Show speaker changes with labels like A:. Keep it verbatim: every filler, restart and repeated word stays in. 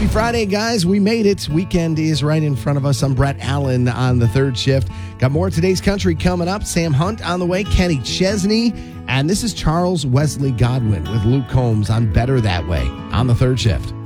A: Happy Friday, guys. We made it. Weekend is right in front of us. I'm Brett Allen on the third shift. Got more of today's country coming up. Sam Hunt on the way, Kenny Chesney, and this is Charles Wesley Godwin with Luke Combs on Better That Way on the third shift.